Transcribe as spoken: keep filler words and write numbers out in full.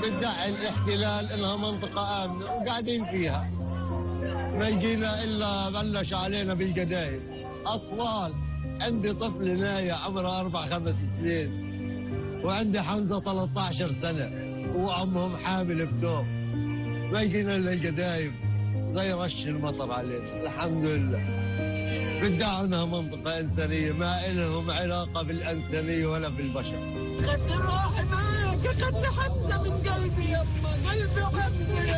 بتدعي الاحتلال انها منطقه امنه وقاعدين فيها. ما يجينا الا بلش علينا بالقدايم. اطفال، عندي طفل نايا عمره اربع خمس سنين، وعندي حمزه ثلاثة عشر سنه وامهم حامل بتوم. ما يجينا الا القدايم زي رش المطر علينا. الحمد لله. بدعوا انها منطقه انسانيه، ما لهم علاقه بالانسانيه ولا بالبشر. خدت روحي معك، خدت حمزه من قلبي يما، قلبي حمزه.